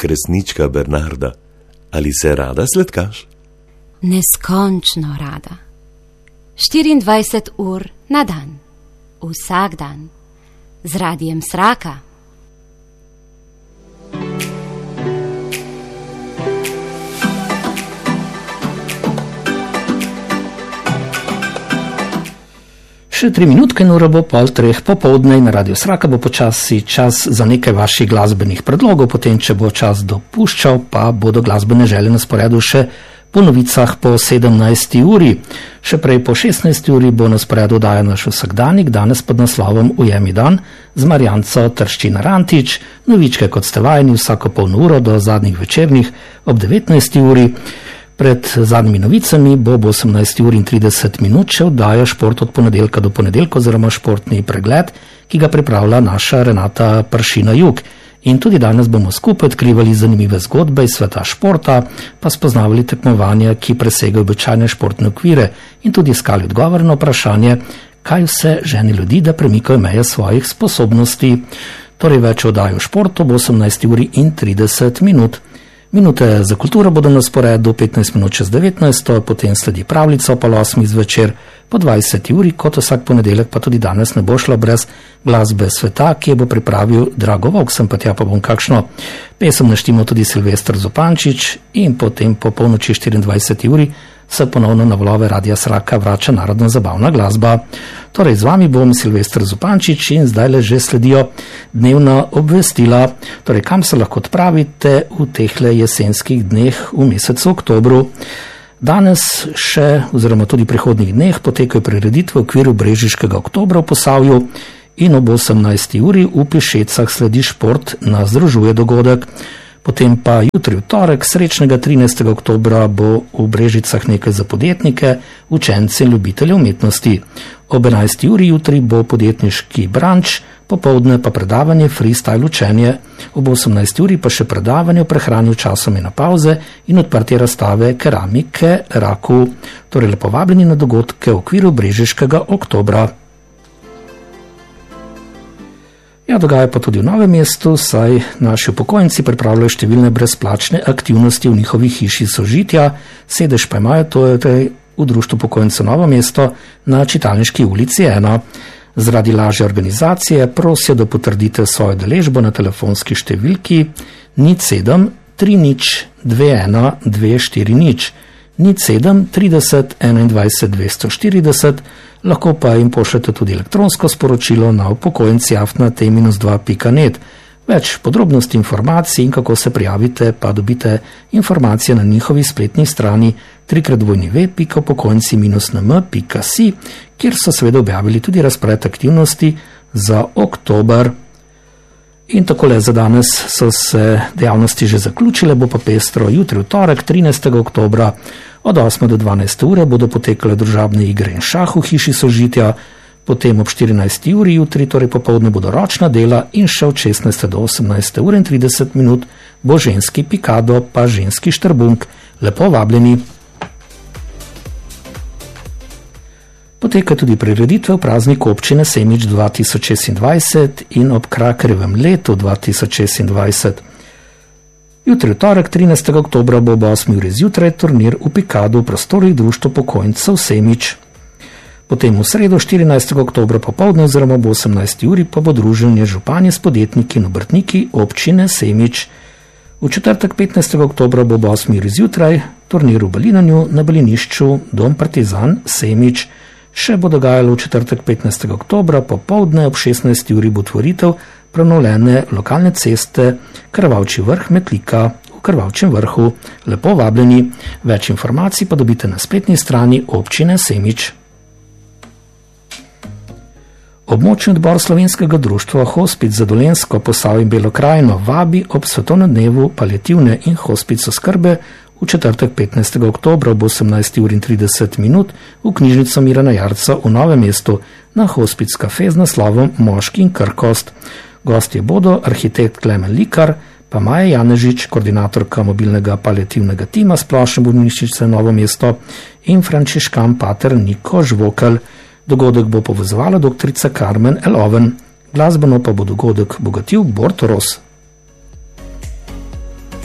kresnička Bernarda, ali se rada sladkaš? Neskončno rada. 24 ur na dan, vsak dan, z radijem Sraka. Še 3 minutke in ura bo 2:30 popoldne in na Radio Sraka bo počasi čas za nekaj vaših glasbenih predlogov, potem, če bo čas dopuščal, pa bodo glasbene želje na sporedu še po novicah po 17. uri. Še prej po 16. uri bo na sporedu oddaja Naš vsakdanik, danes pod naslovom Ujemi dan z Marjanco Trščina Rantič, novičke kot ste vajeni vsako polno uro do zadnjih večernih ob 19. uri. Pred zadnjimi novicami bo ob 18. uri in 30 minut še oddaja Šport od ponedeljka do ponedeljka oziroma športni pregled, ki ga pripravlja naša Renata Pršina Jug. In tudi danes bomo skupaj odkrivali zanimive zgodbe iz sveta športa, pa spoznavali tekmovanja, ki presegajo običajne športne okvire in tudi iskali odgovor na vprašanje, kaj vse ženi ljudi, da premikajo meje svojih sposobnosti. Torej več oddajo športu ob 18. uri in 30 minut. Minute za kulturo bodo na sporedu 15 minut čez 19, potem sledi pravljica po 8 zvečer, po 20. uri, kot vsak ponedeljek, pa tudi danes ne bo šlo brez glasbe sveta, ki je bo pripravil Drago Vovk, sem pa tja pa bom kakšno pesem naštimo tudi Silvester Zupančič in potem po polnoči 24. uri se ponovno na valove Radia Sraka vrača narodno zabavna glasba. Torej, z vami bom Silvester Zupančič in zdaj le že sledijo dnevna obvestila, torej kam se lahko odpravite v tehle jesenskih dneh v mesecu oktobru. Danes še, oziroma tudi prihodnjih dneh, potekajo prireditve v okviru Brežiškega oktobra v Posavju in ob 18. uri v Pišecah sledi Šport nas združuje dogodek. Potem pa jutri v torek, srečnega 13. oktobra, bo v Brežicah nekaj za podjetnike, učence in ljubitelje umetnosti. Ob 11. uri jutri bo podjetniški branč, popoldne pa predavanje freestyle učenje, ob 18. uri pa še predavanje o prehrani v času menopavze in odprtje razstave keramike Raku. Torej lepo vabljeni na dogodke v okviru Brežiškega oktobra. Ja, dogaja pa tudi v Novem mestu, saj naši upokojenci pripravljajo številne brezplačne aktivnosti v njihovi hiši sožitja, sedež pa imajo torej v Društvu upokojencev Novo mesto na Čitalniški ulici 1. Zaradi lažje organizacije prosijo, da potrdite svojo udeležbo na telefonski številki 07 30 21 240, 07 30 21 240, lahko pa jim pošljete tudi elektronsko sporočilo na upokojenci@t-2.net. Več podrobnosti, informacij in kako se prijavite, pa dobite informacije na njihovi spletni strani www.upokojenci-nm.si, kjer so seveda objavili tudi razplet aktivnosti za oktober. In takole za danes so se dejavnosti že zaključile, bo pa pestro jutri v torek 13. oktobra. Od 8. do 12. ure bodo potekale družabne igre in šah v hiši sožitja, potem ob 14. uri jutri, torej popoldne, bodo ročna dela in še od 16. do 18. ure in 30 minut bo ženski pikado pa ženski štrbunk. Lepo vabljeni. Poteka tudi prireditve v prazniku občine Semič 2026 in ob Krakerjevem letu 2026. Jutri v torek 13. oktobra bo ob 8. uri zjutraj turnir v Pikadu v prostorih Društva upokojencev Semič. Potem v sredo 14. oktobra popoldne oziroma ob 18. uri pa bo druženje županje s podjetniki in obrtniki občine Semič. V četrtek 15. oktobra bo ob 8. uri zjutraj turnir v Balinanju na balinišču Dom Partizan Semič. Še bo dogajalo v četrtek 15. oktobra popoldne ob 16. uri bo otvoritev prenovljene lokalne ceste Krvavčji vrh Metlika v Krvavčjem vrhu. Lepo vabljeni. Več informacij pa dobite na spletni strani občine Semič. Območni odbor Slovenskega društva Hospic za Dolenjsko, Posavje in Belo krajino vabi ob svetovnem dnevu paliativne in hospic oskrbe v četrtek 15. oktobra ob 18. uri in 30 minut v knjižnico Mirana Jarca v Novem mestu na hospic kafe z naslovom Moški in krhkost. Gostje bodo arhitekt Klemen Likar, pa Maja Janežič, koordinatorka mobilnega paliativnega tima Splošne bolnišnice Novo mesto in frančiškan pater Niko Žvokelj. Dogodek bo povezovala doktorica Carmen Eloven. Glasbeno pa bo dogodek bogatil Bortoros.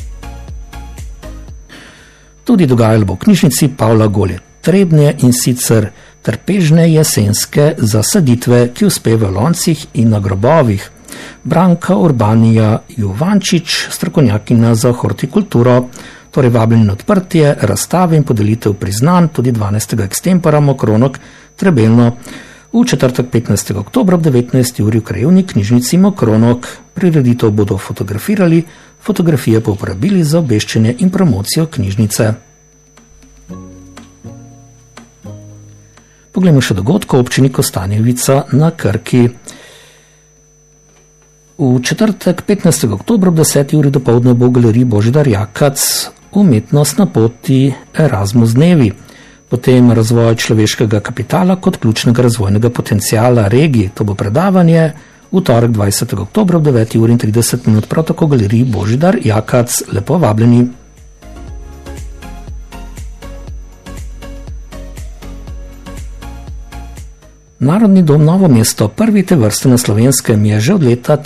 tudi dogajalo bo v knjižnici Pavla Golje Trebnje, in sicer Trpežne jesenske zasaditve, ki uspevajo v loncih in na grobovih. Branka Urbanija Juvančič, strokovnjakinja za hortikulturo, torej vabljeni na odprtje razstave in podelitev priznanj, tudi 12. ekstempora Mokronok Trebelno, v četrtek 15. oktobra ob 19. uri v krajevni knjižnici Mokronok. Prireditev bodo fotografirali, fotografije pa uporabili za obveščanje in promocijo knjižnice. Poglejmo še dogodko v občini Kostanjevica na Krki. V četrtek 15. oktobra ob 10. uri dopoldne bo v galeriji Božidar Jakac umetnost na poti Erasmus dnevi, potem razvoj človeškega kapitala kot ključnega razvojnega potencijala regij. To bo predavanje v torek 20. oktobra ob 9. uri in 30 minut, prav tako v galeriji Božidar Jakac. Lepo vabljeni. Narodni dom Novo mesto, prvi te vrste na Slovenskem, je že od leta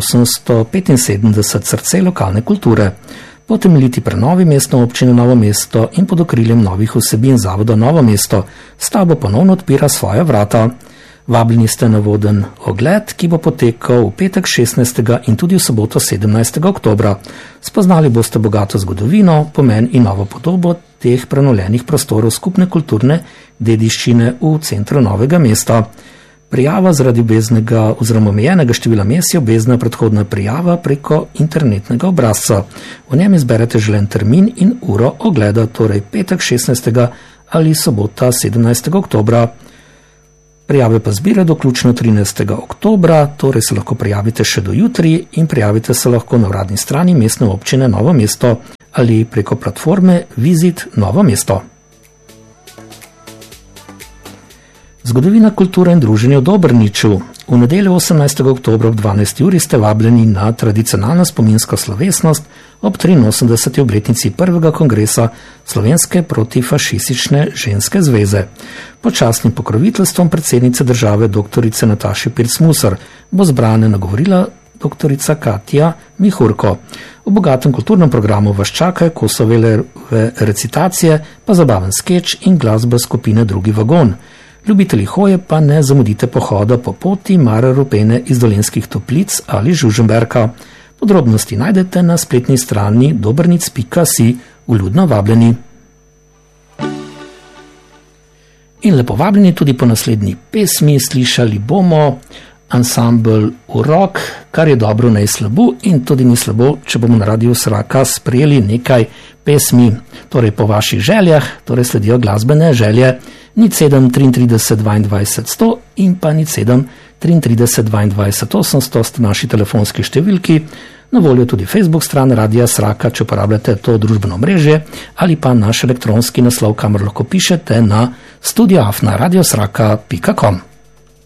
1875 srce lokalne kulture. Po temeljiti prenovi mestne občine Novo mesto in pod okriljem novih vsebin zavoda Novo mesto stavba ponovno odpira svoja vrata. Vabljeni ste na voden ogled, ki bo potekal v petek 16. in tudi v soboto 17. oktobra. Spoznali boste bogato zgodovino, pomen in novo podobo teh prenovljenih prostorov skupne kulturne dediščine v centru Novega mesta. Prijava zaradi obveznega oziroma omejenega števila mest je obvezna predhodna prijava preko internetnega obrazca. V njem izberete želen termin in uro ogleda, torej petek 16. ali sobota 17. oktobra. Prijave pa zbira do vključno 13. oktobra, torej se lahko prijavite še do jutri in prijavite se lahko na uradni strani mestne občine Novo mesto ali preko platforme Visit Novo mesto. Zgodovina kulture in druženja v Dobrniču. V nedeljo 18. oktobra ob 12. uri ste vabljeni na tradicionalno spominsko slovesnost ob 83. obletnici prvega kongresa Slovenske protifašistične ženske zveze. Pod častnim pokroviteljstvom predsednice države doktorice Nataše Pirc-Musar bo zbrane nagovorila doktorica Katja Mihurko. V bogatem kulturnem programu vas čakajo Kosovele recitacije, pa zabaven skeč in glasba skupine Drugi vagon. Ljubitelji hoje pa ne zamudite pohoda po poti Mare Rupene iz Dolenjskih Toplic ali Žužemberka. Podrobnosti najdete na spletni strani dobrnic.si. Vljudno vabljeni. In lepo vabljeni tudi po naslednji pesmi. Slišali bomo ansambel Urok, kar je dobro, ne slabo, in tudi ni slabo, če bomo na Radiu Sraka sprejeli nekaj pesmi, torej po vaših željah, torej sledijo glasbene želje 07 33 22 100 in pa 07 33 22 800 sta naši telefonski številki. Na voljo tudi Facebook stran Radia Sraka, če uporabljate to družbeno mrežje, ali pa naš elektronski naslov, kamor lahko pišete na studio@radiosraka.com.